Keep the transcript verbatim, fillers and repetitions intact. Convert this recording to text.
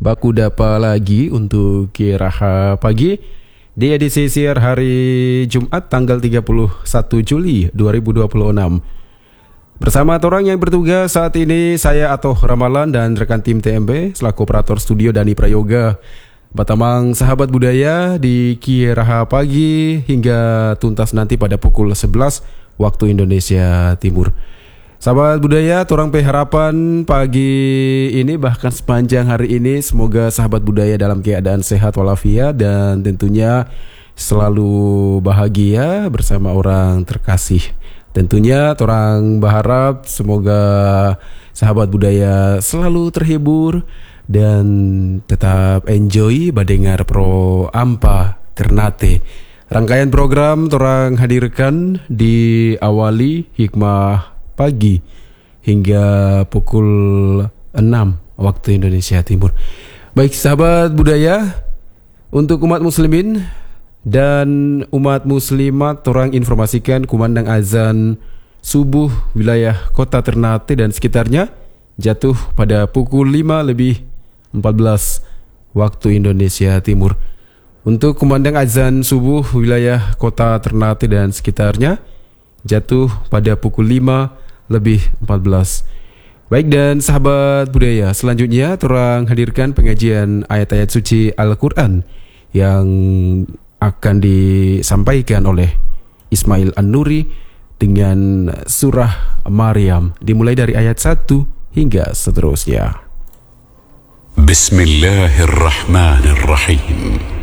Baku dapa lagi untuk Kiraha Pagi di edisi siar hari Jumat tanggal tiga puluh satu Juli dua ribu dua puluh enam. Bersama orang yang bertugas saat ini, saya Atoh Ramalan dan rekan tim T M B selaku operator studio Dani Prayoga. Batamang sahabat budaya di Kiraha Pagi hingga tuntas nanti pada pukul sebelas waktu Indonesia Timur. Sahabat budaya, torang pe harapan pagi ini bahkan sepanjang hari ini semoga sahabat budaya dalam keadaan sehat walafiat dan tentunya selalu bahagia bersama orang terkasih. Tentunya torang berharap semoga sahabat budaya selalu terhibur dan tetap enjoy badengar pro Ampa Ternate. Rangkaian program torang hadirkan diawali hikmah pagi hingga pukul enam waktu Indonesia Timur. Baik sahabat budaya, untuk umat muslimin dan umat muslimat torang informasikan kumandang azan subuh wilayah kota Ternate dan sekitarnya jatuh pada pukul lima lebih empat belas waktu Indonesia Timur. Untuk kumandang azan subuh wilayah kota Ternate dan sekitarnya jatuh pada pukul lima lebih empat belas. Baik dan sahabat budaya, selanjutnya torang hadirkan pengajian ayat-ayat suci Al-Quran yang akan disampaikan oleh Ismail An-Nuri dengan surah Maryam, dimulai dari ayat satu hingga seterusnya. Bismillahirrahmanirrahim.